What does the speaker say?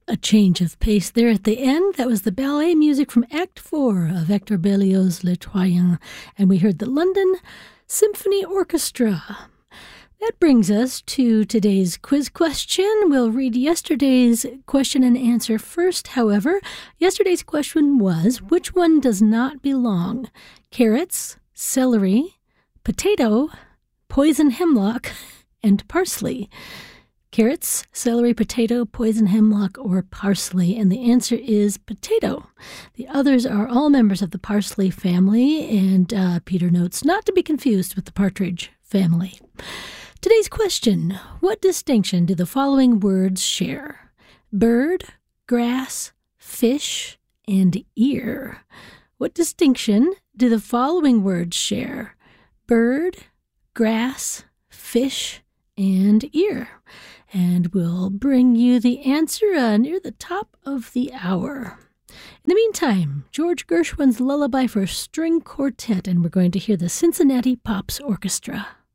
A change of pace there at the end. That was the ballet music from Act 4 of Hector Berlioz' Les Troyens, and we heard the London Symphony Orchestra. That brings us to today's quiz question. We'll read yesterday's question and answer first, however. Yesterday's question was, which one does not belong? Carrots, celery, potato, poison hemlock, and parsley. Carrots, celery, potato, poison hemlock, or parsley. And the answer is potato. The others are all members of the parsley family, and Peter notes not to be confused with the partridge family. Today's question, what distinction do the following words share? Bird, grass, fish, and ear. What distinction do the following words share? Bird, grass, fish, and ear. And we'll bring you the answer near the top of the hour. In the meantime, George Gershwin's Lullaby for String Quartet, and we're going to hear the Cincinnati Pops Orchestra.